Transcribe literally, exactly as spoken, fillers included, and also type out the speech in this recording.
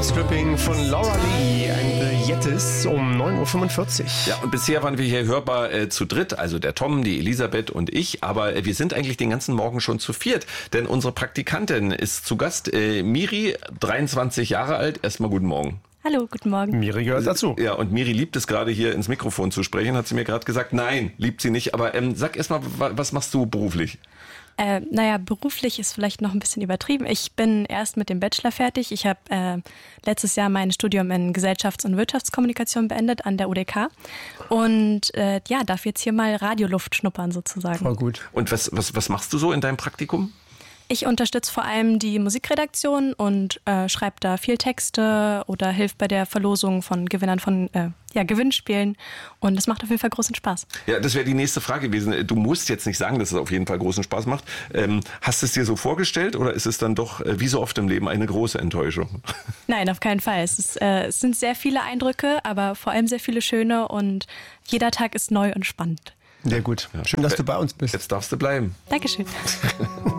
Stripping von Laura Lee and the Yetis um neun Uhr fünfundvierzig. Ja, und bisher waren wir hier hörbar äh, zu dritt, also der Tom, die Elisabeth und ich, aber äh, wir sind eigentlich den ganzen Morgen schon zu viert, denn unsere Praktikantin ist zu Gast, äh, Miri, dreiundzwanzig Jahre alt. Erstmal guten Morgen. Hallo, guten Morgen. Miri gehört dazu. Ja, und Miri liebt es gerade hier ins Mikrofon zu sprechen, hat sie mir gerade gesagt. Nein, liebt sie nicht, aber ähm, sag erstmal, was machst du beruflich? Äh, naja, beruflich ist vielleicht noch ein bisschen übertrieben. Ich bin erst mit dem Bachelor fertig. Ich habe äh, letztes Jahr mein Studium in Gesellschafts- und Wirtschaftskommunikation beendet an der U D K und äh, ja, darf jetzt hier mal Radioluft schnuppern sozusagen. Voll gut. Und was, was, was machst du so in deinem Praktikum? Ich unterstütze vor allem die Musikredaktion und äh, schreibe da viel Texte oder hilft bei der Verlosung von Gewinnern von äh, ja, Gewinnspielen. Und das macht auf jeden Fall großen Spaß. Ja, das wäre die nächste Frage gewesen. Du musst jetzt nicht sagen, dass es auf jeden Fall großen Spaß macht. Ähm, hast du es dir so vorgestellt oder ist es dann doch, äh, wie so oft im Leben, eine große Enttäuschung? Nein, auf keinen Fall. Es, ist, äh, es sind sehr viele Eindrücke, aber vor allem sehr viele schöne und jeder Tag ist neu und spannend. Sehr gut. Schön, dass du bei uns bist. Jetzt darfst du bleiben. Dankeschön.